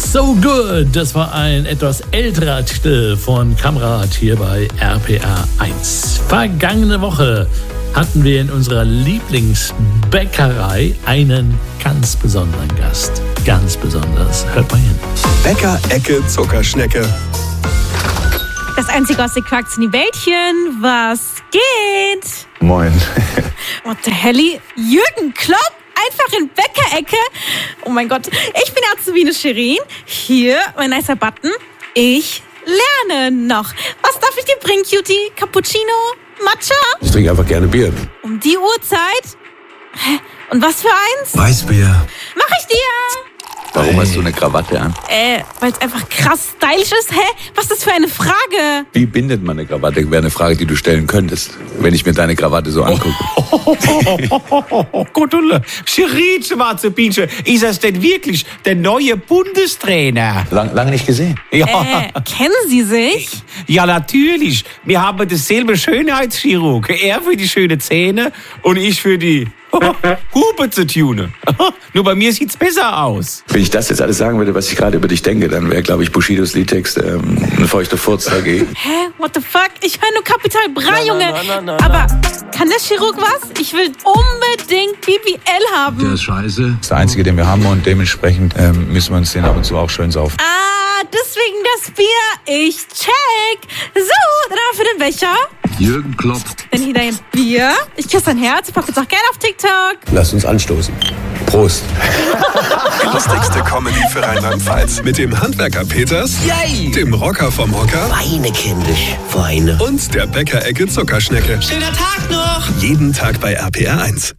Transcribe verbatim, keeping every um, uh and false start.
So Good, das war ein etwas älterer Titel von Kamrat hier bei R P R eins. Vergangene Woche hatten wir in unserer Lieblingsbäckerei einen ganz besonderen Gast. Ganz besonders. Hört mal hin. Bäcker-Ecke Zuckerschnecke. Das einzige aus den Quacksin-Bällchen, was geht? Moin. What the helly? Jürgen Klopp? Einfach in Bäckerecke? Oh mein Gott, ich bin Azubine Shirin. Hier, mein nicer Button. Ich lerne noch. Was darf ich dir bringen, Cutie? Cappuccino? Matcha? Ich trinke einfach gerne Bier. Um die Uhrzeit? Hä? Und was für eins? Weißbier. Mach ich dir! Warum hey. hast du eine Krawatte an? Äh, weil es einfach krass stylisch ist. Hä? Was ist das für eine Frage? Wie bindet man eine Krawatte? Wäre eine Frage, die du stellen könntest, wenn ich mir deine Krawatte so angucke. Oh, oh, oh, oh, oh, oh, oh Gottulle. Shirin, schwarze Bienchen, ist das denn wirklich der neue Bundestrainer? Lang, lange nicht gesehen. Ja. Äh, kennen Sie sich? Ja, natürlich. Wir haben dasselbe Schönheitschirurg. Er für die schönen Zähne und ich für die Hupe zu tunen. Nur bei mir sieht's besser aus. Wenn ich das jetzt alles sagen würde, was ich gerade über dich denke, dann wäre, glaube ich, Bushidos Liedtext ähm, ein feuchter Furz dagegen. Hä? What the fuck? Ich höre nur Kapital Bra, Na, Junge. na, na, na, na. Aber kann der Chirurg was? Ich will unbedingt B B L haben. Der ist scheiße. Das ist der einzige, den wir haben und dementsprechend ähm, müssen wir uns den ab und zu auch schön saufen. Ah, deswegen das Bier. Ich check. So, dann haben wir für den Becher. Jürgen Klopp. Dann hier dein Bier. Ich küsse dein Herz. Ich pack jetzt auch gerne auf TikTok. Lass uns anstoßen. Prost. Die lustigste Comedy für Rheinland-Pfalz. Mit dem Handwerker Peters, Yay. dem Rocker vom Hocker Weine, kindisch, Weine. und der Bäcker-Ecke Zuckerschnecke. Schöner Tag noch. Jeden Tag bei R P R eins.